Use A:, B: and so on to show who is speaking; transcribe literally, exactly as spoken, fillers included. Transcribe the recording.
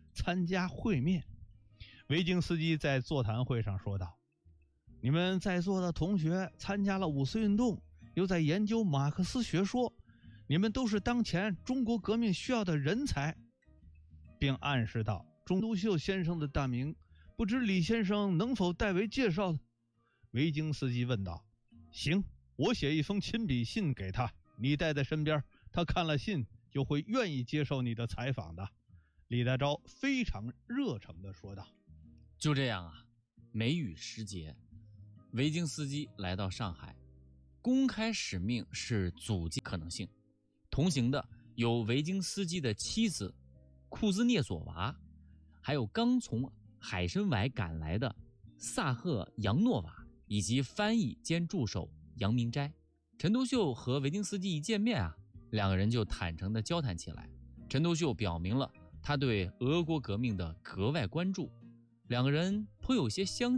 A: 参加会面。维京斯基在座谈会上说道：你们在座的同学参加了五四运动，又在研究马克思学说，你们都是当前中国革命需要的人才，并暗示到钟独秀先生的大名不知李先生能否代为介绍。维京斯基问道：行，我写一封亲笔信给他，你带在身边，他看了信就会愿意接受你的采访的。李大钊非常热诚地说道。
B: 就这样啊，梅雨时节，维京斯基来到上海，公开使命是阻击可能性。同行的有维京斯基的妻子库兹涅佐娃，还有刚从海参崴赶来的萨赫扬诺瓦，以及翻译兼助手杨明斋。陈独秀和维京斯基一见面啊，两个人就坦诚地交谈起来。陈独秀表明了他对俄国革命的格外关注，两个人颇有些相